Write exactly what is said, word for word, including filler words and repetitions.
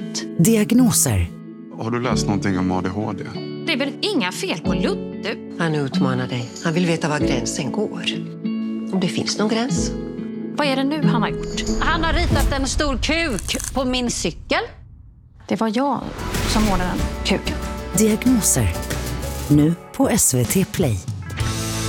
rätt. Diagnoser. Har du läst någonting om A D H D? Det är väl inga fel på Ludde? Han utmanar dig. Han vill veta var gränsen går. Om det finns någon gräns. Vad är det nu han har gjort? Han har ritat en stor kuk på min cykel. Det var jag som målade den kuken. Diagnoser. Nu på S V T Play.